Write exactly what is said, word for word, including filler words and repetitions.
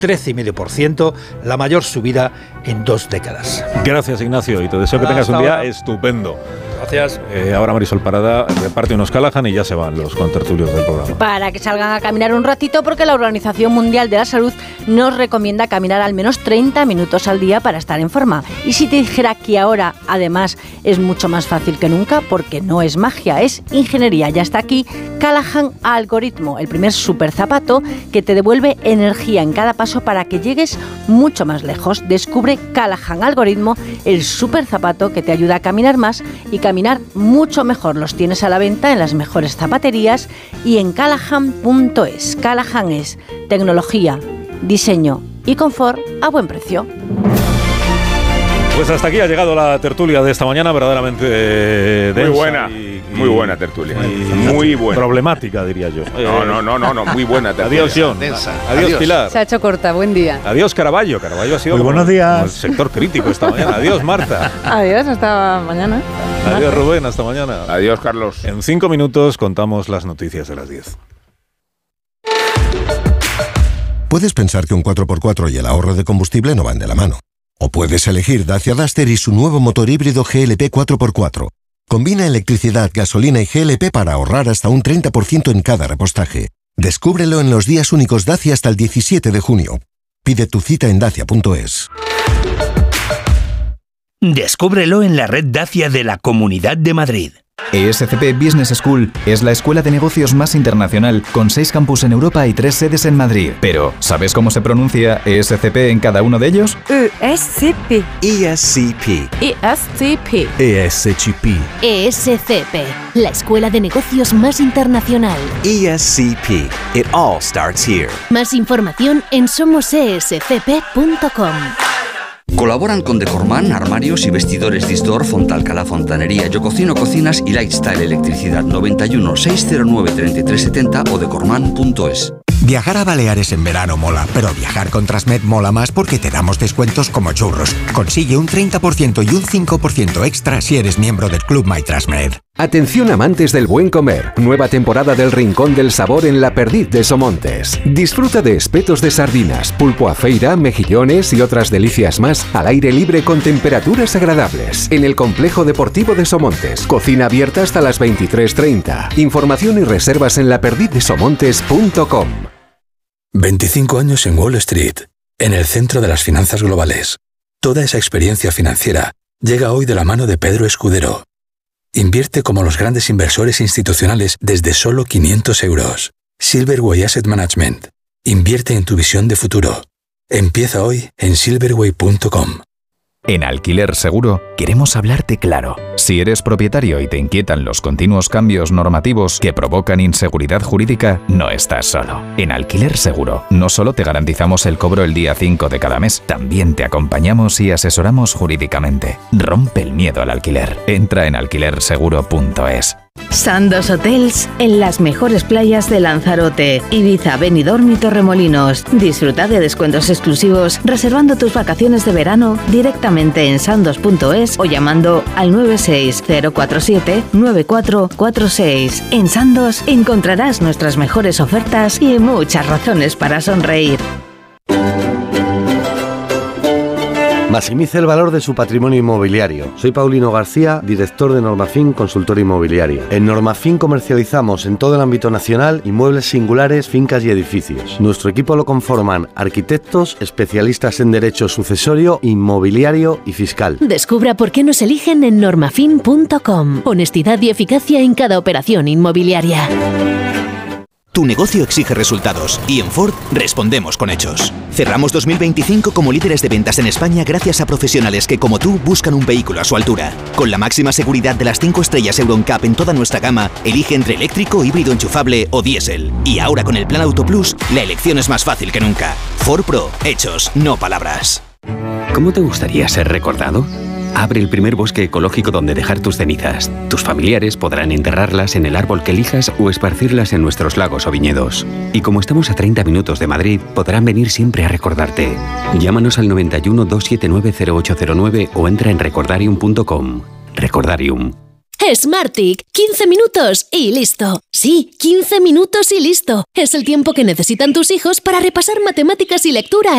trece coma cinco por ciento, la mayor subida en dos décadas. Gracias, Ignacio, y te deseo que tengas un día estupendo. Gracias. Eh, ahora Marisol Parada reparte unos Callahan y ya se van los contertulios del programa. Para que salgan a caminar un ratito, porque la Organización Mundial de la Salud nos recomienda caminar al menos treinta minutos al día para estar en forma. Y si te dijera que ahora, además, es mucho más fácil que nunca, porque no es magia, es ingeniería. Ya está aquí Callahan Algoritmo, el primer super zapato que te devuelve energía en cada paso para que llegues mucho más lejos. Descubre Callahan Algoritmo, el super zapato que te ayuda a caminar más y caminar mucho mejor. Los tienes a la venta en las mejores zapaterías y en callahan punto es. Callahan es tecnología, diseño y confort a buen precio. Pues hasta aquí ha llegado la tertulia de esta mañana, verdaderamente eh, densa. Muy buena, y, y, muy buena tertulia. Y, muy buena. Problemática, diría yo. No, no, no, no, no muy buena tertulia. Adiós, John. Adiós, Adiós, Pilar. Se ha hecho corta, buen día. Adiós, Caraballo. Caraballo ha sido muy buenos como, días. como el sector crítico esta mañana. Adiós, Marta. Adiós, hasta mañana. Adiós, Rubén, hasta mañana. Adiós, Carlos. En cinco minutos contamos las noticias de las diez. Puedes pensar que un cuatro por cuatro y el ahorro de combustible no van de la mano. O puedes elegir Dacia Duster y su nuevo motor híbrido G L P cuatro por cuatro. Combina electricidad, gasolina y G L P para ahorrar hasta un treinta por ciento en cada repostaje. Descúbrelo en los días únicos Dacia hasta el diecisiete de junio. Pide tu cita en dacia punto es. Descúbrelo en la red Dacia de la Comunidad de Madrid. E S C P Business School es la escuela de negocios más internacional, con seis campus en Europa y tres sedes en Madrid. Pero, ¿sabes cómo se pronuncia E S C P en cada uno de ellos? E S C P. E S C P. E S C P. E S C P. E S C P, la escuela de negocios más internacional. E S C P. It all starts here. Más información en somos e s c p punto com. Colaboran con Decorman, armarios y vestidores Distor, Fontalcala Fontanería, Yo Cocino Cocinas y Lifestyle Electricidad. Noventa y uno, seiscientos nueve, treinta y tres setenta o decorman punto es. Viajar a Baleares en verano mola, pero viajar con Transmed mola más porque te damos descuentos como churros. Consigue un treinta por ciento y un cinco por ciento extra si eres miembro del Club My Transmed. Atención amantes del buen comer. Nueva temporada del Rincón del Sabor en La Perdiz de Somontes. Disfruta de espetos de sardinas, pulpo a feira, mejillones y otras delicias más al aire libre con temperaturas agradables. En el Complejo Deportivo de Somontes. Cocina abierta hasta las veintitrés treinta. Información y reservas en la perdiz de somontes punto com. veinticinco años en Wall Street, en el centro de las finanzas globales. Toda esa experiencia financiera llega hoy de la mano de Pedro Escudero. Invierte como los grandes inversores institucionales desde solo quinientos euros. Silverway Asset Management. Invierte en tu visión de futuro. Empieza hoy en silverway punto com. En Alquiler Seguro queremos hablarte claro. Si eres propietario y te inquietan los continuos cambios normativos que provocan inseguridad jurídica, no estás solo. En Alquiler Seguro no solo te garantizamos el cobro el día cinco de cada mes, también te acompañamos y asesoramos jurídicamente. Rompe el miedo al alquiler. Entra en alquiler seguro punto es. Sandos Hotels en las mejores playas de Lanzarote, Ibiza, Benidorm y Torremolinos. Disfruta de descuentos exclusivos reservando tus vacaciones de verano directamente en sandos punto es o llamando al nueve seis cero cuatro siete nueve cuatro cuatro seis. En Sandos encontrarás nuestras mejores ofertas y muchas razones para sonreír. Maximice el valor de su patrimonio inmobiliario. Soy Paulino García, director de Normafin Consultora Inmobiliaria. En Normafin comercializamos en todo el ámbito nacional inmuebles singulares, fincas y edificios. Nuestro equipo lo conforman arquitectos, especialistas en derecho sucesorio, inmobiliario y fiscal. Descubra por qué nos eligen en normafin punto com. Honestidad y eficacia en cada operación inmobiliaria. Tu negocio exige resultados y en Ford respondemos con hechos. Cerramos dos mil veinticinco como líderes de ventas en España gracias a profesionales que, como tú, buscan un vehículo a su altura. Con la máxima seguridad de las cinco estrellas Euro N C A P en toda nuestra gama, elige entre eléctrico, híbrido enchufable o diésel. Y ahora con el Plan Auto Plus, la elección es más fácil que nunca. Ford Pro, hechos, no palabras. ¿Cómo te gustaría ser recordado? Abre el primer bosque ecológico donde dejar tus cenizas. Tus familiares podrán enterrarlas en el árbol que elijas o esparcirlas en nuestros lagos o viñedos. Y como estamos a treinta minutos de Madrid, podrán venir siempre a recordarte. Llámanos al noventa y uno, doscientos setenta y nueve, cero ocho cero nueve o entra en recordarium punto com. Recordarium. Smartick, quince minutos y listo. Sí, quince minutos y listo. Es el tiempo que necesitan tus hijos para repasar matemáticas y lectura